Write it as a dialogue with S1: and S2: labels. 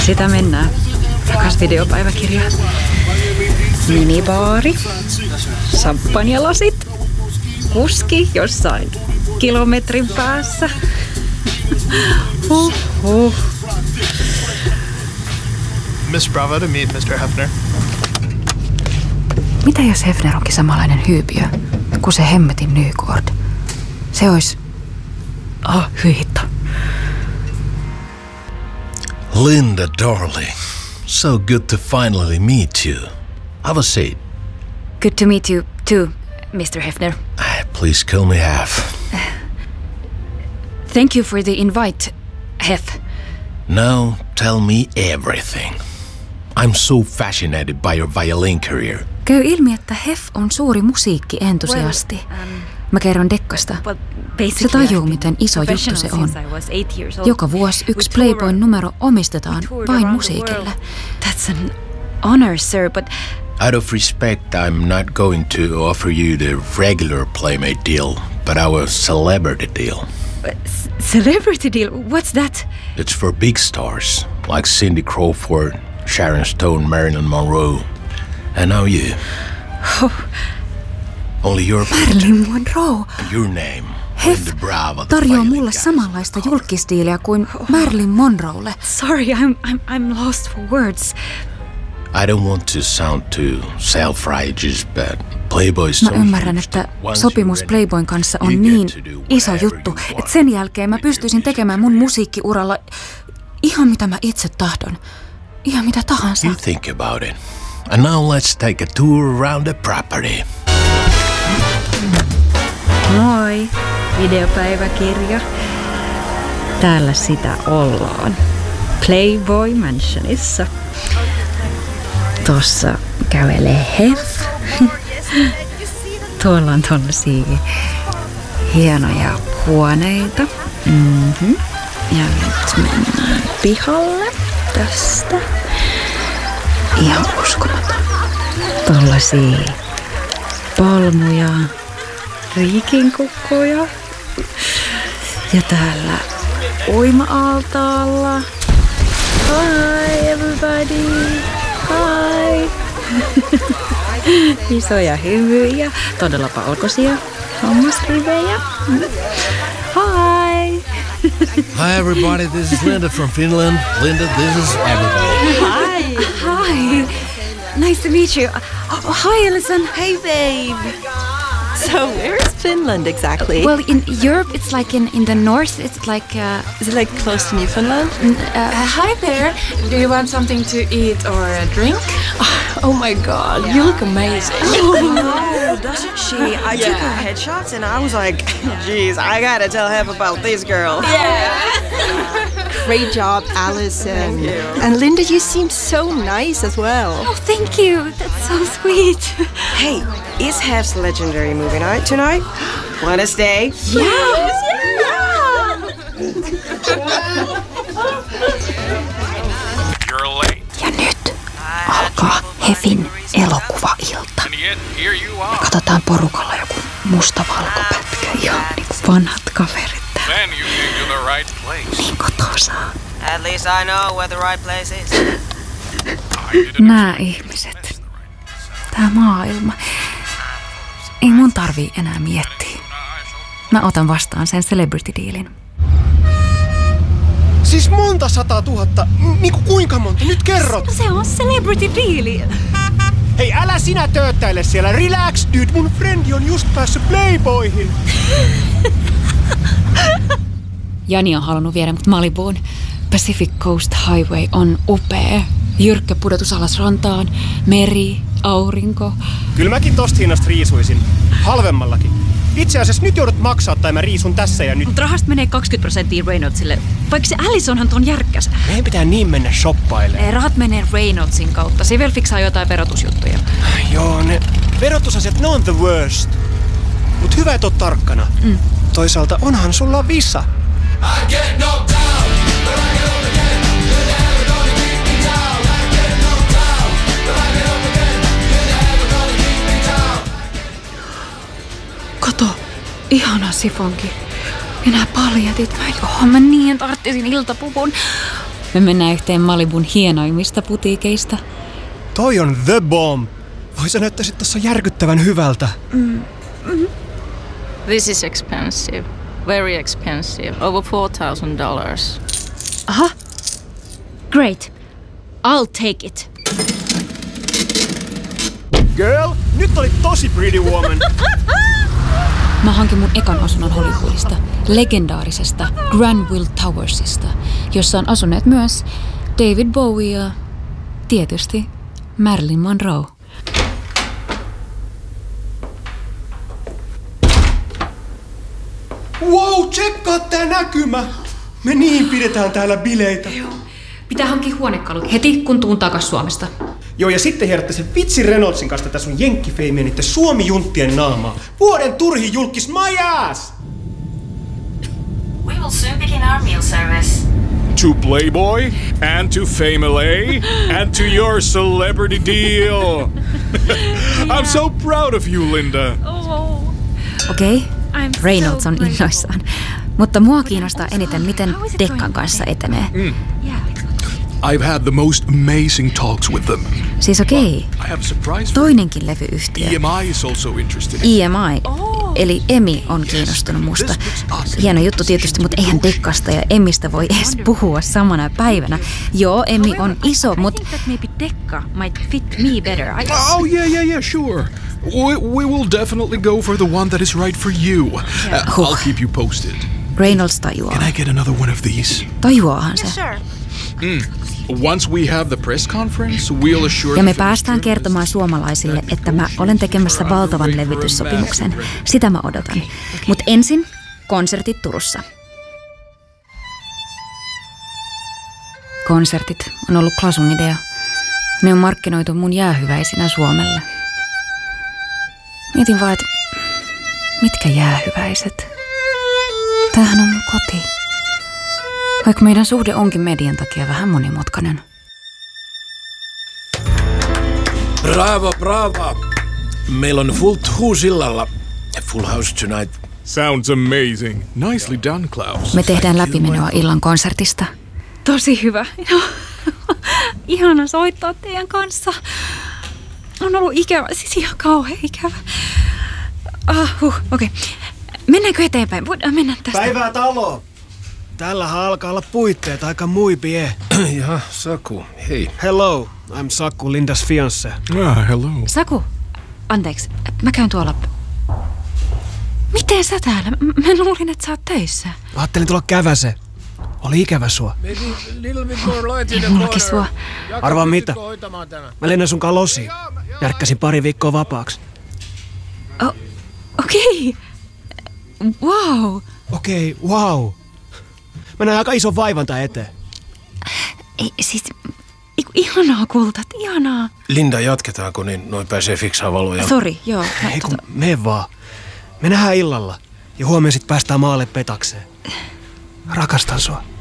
S1: Sitä mennään. Rakas videopäiväkirja. Minibaari. Samppanjalasit. Kuski jossain kilometrin päässä.
S2: Miss Bravo to meet Mr. Hefner.
S1: Mitä jos Hefner onkin samanlainen hyypiö kuin se hemmetin Nygård? Se olisi... hyi hitto.
S3: Linda, darling. So good to finally meet you. Have a seat.
S1: Good to meet you too, Mr. Hefner.
S3: Please call me Hef.
S1: Thank you for the invite, Hef.
S3: Now tell me everything. I'm so fascinated by your violin career.
S1: Käy ilmi, että Hef on suuri musiikkientusiasti. Mä kerron Dekkasta. Se tajuu, miten iso juttu se on. Joka vuosi yksi Playboyn numero omistetaan vain musiikille. That's an honor, sir, but...
S3: Out of respect, I'm not going to offer you the regular Playmate deal, but our celebrity deal.
S1: Celebrity deal? What's that?
S3: It's for big stars, like Cindy Crawford, Sharon Stone, Marilyn Monroe, and now you.
S1: Oh.
S3: Only your
S1: Marilyn Monroe.
S3: Your name.
S1: Hef tarjoaa mulle samanlaista julkisdiiliä kuin Marilyn Monroelle. Sorry, I'm lost for words.
S3: I don't want to sound too self-righteous, but Playboy's
S1: Mä ymmärrän, että sopimus Playboyn kanssa on niin iso juttu, että sen jälkeen mä pystyisin tekemään mun musiikkiuralla ihan mitä mä itse tahdon. Ihan mitä tahansa.
S3: You think about it. And now let's take a tour around the property.
S1: Moi, videopäiväkirja. Täällä sitä ollaan. Playboy Mansionissa. Tossa kävelee Hef. Tuolla on tollasia hienoja huoneita. Ja nyt mennään pihalle tästä. Ihan uskomaton. Tollasia palmuja, riikinkukkoja. Ja täällä uima-altaalla. Hi everybody! Hi! Isoja hymyjä, todella valkoisia hammasrivejä. Hi!
S3: Hi everybody, this is Linda from Finland. Linda, this is everybody.
S1: Hi! Hi! Nice to meet you. Oh, hi, Alison.
S4: Hey, babe. So, where is Finland exactly?
S1: Well, in Europe, it's like in the north. It's like...
S4: is it like close to Newfoundland?
S5: Hi there. Do you want something to eat or a drink?
S4: Oh my God, you look amazing.
S5: Oh, doesn't she? I took her headshots and I was like, geez, I gotta tell Hef about this girl.
S4: Great job, Alison.
S5: Thank you.
S4: And Linda, you seem so nice as well.
S1: Oh, thank you. That's so sweet.
S5: Hey, is Hef's legendary movie night tonight? Wanna stay?
S1: Yes!
S6: You're late.
S1: Ja nyt alkaa Hefin elokuvailta. Me katsotaan porukalla joku musta-valkopätkä, ihan niin kuin vanhat kaverit täällä.
S6: Then you came to the right place.
S1: Niin kotoisaa.
S5: At least I know where the right place is.
S1: Nää ihmiset. Tää maailma. Ei mun tarvii enää miettiä. Mä otan vastaan sen celebrity-diilin.
S2: Siis monta 100 000? Niinku kuinka monta? Nyt kerrot!
S1: Se on celebrity-diili.
S2: Hei, älä sinä tööttäile siellä. Relax, dude. Mun friendi on just päässyt Playboyhin.
S1: Jani on halunnut viedä mut Malibuun. Pacific Coast Highway on upea. Jyrkkä pudotus alas rantaan, meri, aurinko.
S2: Kyllä mäkin tosta hinnasta riisuisin. Halvemmallakin. Itse asiassa nyt joudut maksaa tai mä riisun tässä ja nyt.
S1: Mut rahasta menee 20% Reynoldsille. Vaikka se Allisonhan ton järkkäs.
S2: Meidän pitää niin mennä shoppailemaan.
S1: Rahat menee Reynoldsin kautta. Se vielä fiksaa jotain verotusjuttuja.
S2: Joo, ne verotusasiat, ne on the worst. Mut hyvä, et oot tarkkana. Toisaalta onhan sulla visa. Kato, ihana sifonki. Ja nää paljatit. Mä niin tarttisin iltapuvun.
S1: Me mennään yhteen Malibun hienoimmista putiikeista.
S2: Toi on the bomb. Voi sä näyttäisit tossa järkyttävän hyvältä.
S7: This is expensive. Very expensive. Over $4,000.
S1: Aha. Great. I'll take it.
S2: Girl, nyt oli tosi pretty woman.
S1: Mä hankin mun ekan asunnon Hollywoodista, legendaarisesta Granville Towersista, jossa on asuneet myös David Bowie ja tietysti Marilyn Monroe.
S2: Wow, tsekkaa tää näkymä. Me niin pidetään täällä bileitä.
S1: Pitää hankkia huonekalut heti, kun tuun takas Suomesta.
S2: Joo, ja sitten hierotte sen vitsi Reynoldsin kanssa tätä sun jenkkifeimiä niitten Suomi-junttien naamaa. Vuoden turhi julkis my ass!
S8: We will soon begin our meal service.
S6: To Playboy, and to Fame LA, and to your celebrity deal. I'm so proud of you, Linda.
S1: Okei, Reynolds on innoissaan. Mutta mua kiinnostaa eniten, miten Dekkan kanssa etenee.
S9: I've had the most amazing talks with them.
S1: Siis okei.
S9: I have a surprise.
S1: Toinenkin levyyhtiö.
S9: EMI is also interested.
S1: EMI, eli Emi on kiinnostunut musta. Hieno juttu tietysti, mutta eihän Dekkasta ja Emistä voi edes puhua samana päivänä. Joo, Emi on iso, mutta...
S8: I think that maybe Dekka might fit me better.
S9: Oh, yeah, sure. We will definitely go for the one that is right for you. I'll keep you posted.
S1: Reynolds tajuaa.
S9: Can I get another one of these?
S1: Tajuaahan se.
S8: Sure.
S9: Once we have the press conference, we'll assure...
S1: Ja me päästään kertomaan suomalaisille, että mä olen tekemässä valtavan levytyssopimuksen. Sitä mä odotan. Mut ensin konsertit Turussa. Konsertit on ollut Klasun idea. Ne on markkinoitu mun jäähyväisinä Suomelle. Mietin vaan, että mitkä jäähyväiset? Tämähän on mun koti. Vaikka meidän suhde onkin median takia vähän monimutkainen.
S3: Bravo. Meillä on full house illalla. Full house tonight.
S9: Sounds amazing. Nicely done, Klaus.
S1: Me tehdään läpimenoa illan konsertista.
S10: Tosi hyvä. Ihana soittaa teidän kanssa. On ollut ikävä, siis ihan kauhean ikävä. Okei. Mennäänkö eteenpäin? Voidaan mennä tästä.
S2: Päivää taloon. Tällähän alkaa olla puitteet aika muipie.
S3: Jaha, Saku, hei.
S2: Hello, I'm Saku, Lindas fiancé.
S9: Hello.
S10: Saku, anteeksi, mä käyn tuolla. Miten sä täällä? Mä luulin, että sä oot töissä.
S2: Ajattelin tulla käväse. Oli ikävä sua.
S1: Mullakin sua.
S2: Arvaa mitä? Mä lennän sunkaan losiin. Järkkäsin pari viikkoa vapaaksi.
S10: Okei. Wow.
S2: Okei, wow. Mä näen aika ison vaivan tää eteen.
S10: Ei, siis, ihanaa kultat, ihanaa.
S3: Linda, jatketaanko, niin noin pääsee fiksaa valoja.
S10: Sori, joo.
S2: Ei kun mene vaan. Me nähdään illalla. Ja huomenna sit päästään maalle petakseen. Rakastan sua.